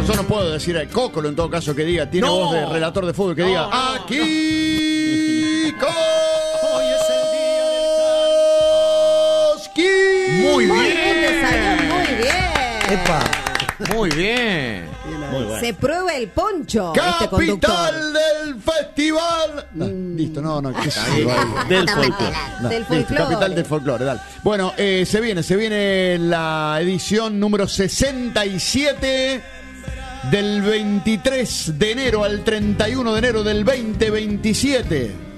Yo no puedo decir a Cócolo en todo caso que diga, tiene voz de relator de fútbol que diga aquí Hoy es el día Muy Muy bien. bien, te salió muy bien. Epa. Muy bien. Muy bueno. Se prueba el poncho, este conductor. Capital del festival. Listo, no, qué sé yo, Del folclore. Del listo, folclore. capital del folclore, dale. Bueno, se viene la edición número 67 del 23 de enero al 31 de enero del 2027.